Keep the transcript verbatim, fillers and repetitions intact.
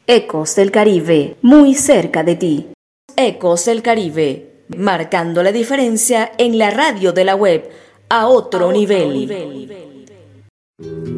Ecos del Caribe, muy cerca de ti. Ecos del Caribe, marcando la diferencia en la radio de la web a otro, a otro nivel. nivel.